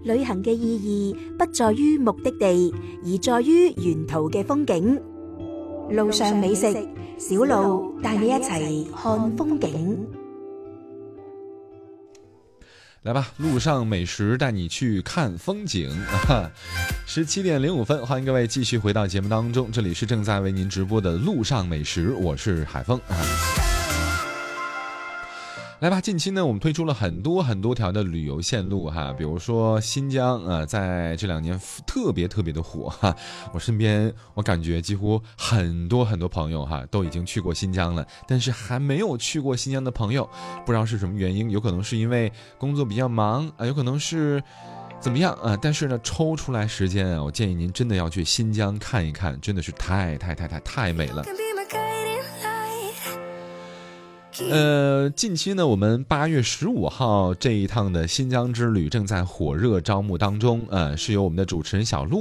旅行嘅意義不在於目的地，而在於沿途嘅風景。路上美食，小路帶你一齊看風景。 来吧，路上美食带你去看风景。17点05分，欢迎各位继续回到节目当中，这里是正在为您直播的路上美食，我是海峰。来吧，近期呢，我们推出了很多条的旅游线路哈，比如说新疆在这2年特别的火哈。我身边我感觉几乎很多朋友哈都已经去过新疆了，但是还没有去过新疆的朋友，不知道是什么原因，有可能是因为工作比较忙有可能是怎么样但是呢，抽出来时间我建议您真的要去新疆看一看，真的是太美了。近期呢，我们8月15号这一趟的新疆之旅正在火热招募当中，是由我们的主持人小璐